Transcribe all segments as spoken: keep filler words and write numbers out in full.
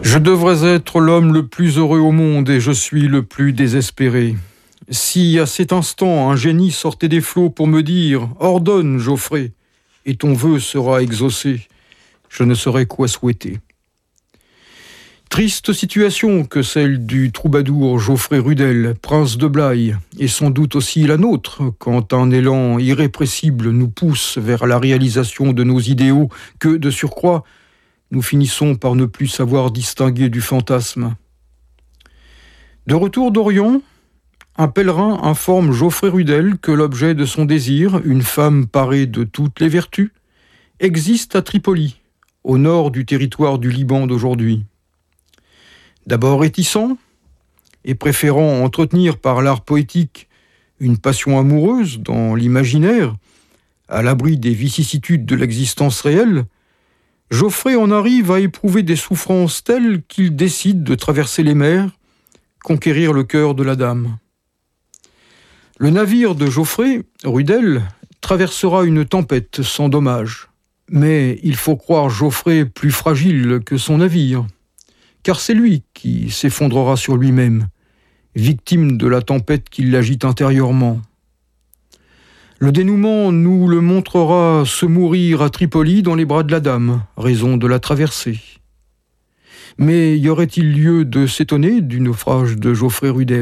Je devrais être l'homme le plus heureux au monde et je suis le plus désespéré. Si à cet instant un génie sortait des flots pour me dire « Ordonne, Geoffrey, et ton vœu sera exaucé », je ne saurais quoi souhaiter. Triste situation que celle du troubadour Geoffrey Rudel, prince de Blaye, et sans doute aussi la nôtre, quand un élan irrépressible nous pousse vers la réalisation de nos idéaux que, de surcroît, nous finissons par ne plus savoir distinguer du fantasme. De retour d'Orient, un pèlerin informe Geoffrey Rudel que l'objet de son désir, une femme parée de toutes les vertus, existe à Tripoli, au nord du territoire du Liban d'aujourd'hui. D'abord réticent, et préférant entretenir par l'art poétique une passion amoureuse dans l'imaginaire, à l'abri des vicissitudes de l'existence réelle, Geoffrey en arrive à éprouver des souffrances telles qu'il décide de traverser les mers, conquérir le cœur de la dame. Le navire de Geoffrey, Rudel, traversera une tempête sans dommage. Mais il faut croire Geoffrey plus fragile que son navire, car c'est lui qui s'effondrera sur lui-même, victime de la tempête qui l'agite intérieurement. Le dénouement nous le montrera se mourir à Tripoli dans les bras de la dame, raison de la traversée. Mais y aurait-il lieu de s'étonner du naufrage de Geoffrey Rudel ?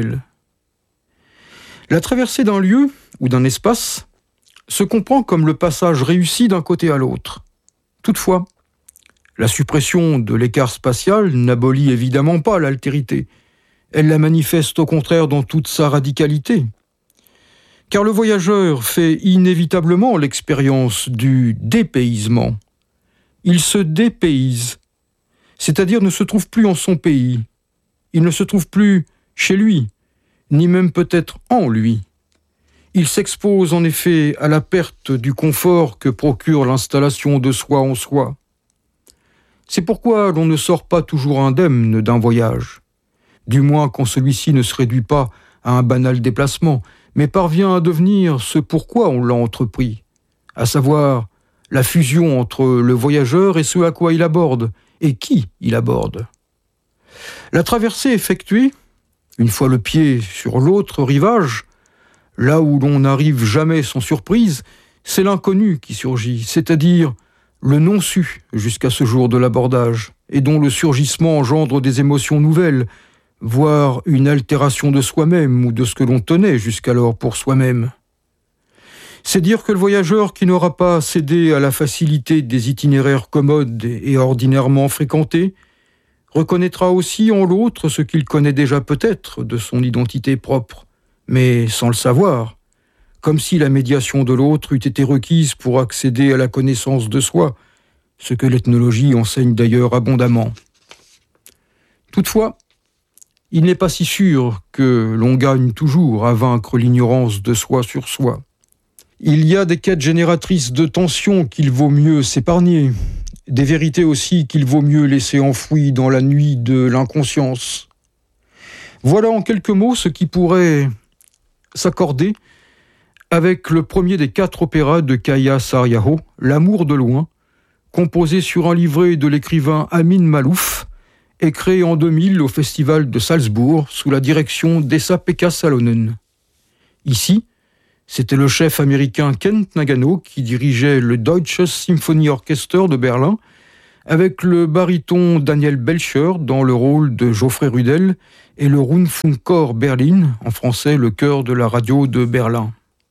La traversée d'un lieu ou d'un espace se comprend comme le passage réussi d'un côté à l'autre. Toutefois, la suppression de l'écart spatial n'abolit évidemment pas l'altérité. Elle la manifeste au contraire dans toute sa radicalité. Car le voyageur fait inévitablement l'expérience du dépaysement. Il se dépayse, c'est-à-dire ne se trouve plus en son pays. Il ne se trouve plus chez lui, ni même peut-être en lui. Il s'expose en effet à la perte du confort que procure l'installation de soi en soi. C'est pourquoi l'on ne sort pas toujours indemne d'un voyage, du moins quand celui-ci ne se réduit pas à un banal déplacement, mais parvient à devenir ce pourquoi on l'a entrepris, à savoir la fusion entre le voyageur et ce à quoi il aborde, et qui il aborde. La traversée effectuée, une fois le pied sur l'autre rivage, là où l'on n'arrive jamais sans surprise, c'est l'inconnu qui surgit, c'est-à-dire le non-su jusqu'à ce jour de l'abordage, et dont le surgissement engendre des émotions nouvelles, voire une altération de soi-même ou de ce que l'on tenait jusqu'alors pour soi-même. C'est dire que le voyageur qui n'aura pas cédé à la facilité des itinéraires commodes et ordinairement fréquentés reconnaîtra aussi en l'autre ce qu'il connaît déjà peut-être de son identité propre, mais sans le savoir, comme si la médiation de l'autre eût été requise pour accéder à la connaissance de soi, ce que l'ethnologie enseigne d'ailleurs abondamment. Toutefois, il n'est pas si sûr que l'on gagne toujours à vaincre l'ignorance de soi sur soi. Il y a des quêtes génératrices de tensions qu'il vaut mieux s'épargner, des vérités aussi qu'il vaut mieux laisser enfouies dans la nuit de l'inconscience. Voilà en quelques mots ce qui pourrait s'accorder avec le premier des quatre opéras de Kaia Saryaho, L'amour de loin, composé sur un livret de l'écrivain Amin Malouf, et créé en deux mille au Festival de Salzbourg sous la direction d'Esa-Pekka Salonen. Ici, c'était le chef américain Kent Nagano qui dirigeait le Deutsches Symphonieorchester de Berlin, avec le baryton Daniel Belcher dans le rôle de Geoffrey Rudel et le Rundfunkchor Berlin, en français le chœur de la radio de Berlin.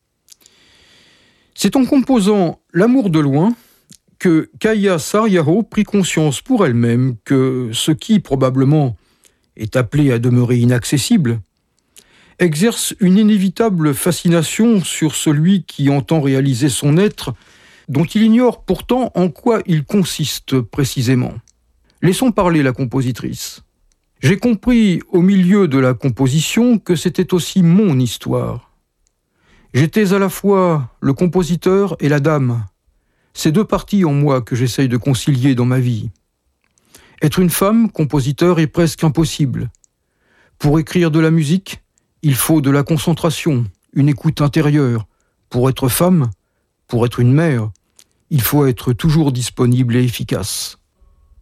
C'est en composant L'amour de loin que Kaia Saryaho prit conscience pour elle-même que ce qui, probablement, est appelé à demeurer inaccessible, exerce une inévitable fascination sur celui qui entend réaliser son être, dont il ignore pourtant en quoi il consiste précisément. Laissons parler la compositrice. J'ai compris au milieu de la composition que c'était aussi mon histoire. J'étais à la fois le compositeur et la dame, ces deux parties en moi que j'essaye de concilier dans ma vie. Être une femme, compositeur, est presque impossible. Pour écrire de la musique, il faut de la concentration, une écoute intérieure. Pour être femme, pour être une mère, il faut être toujours disponible et efficace.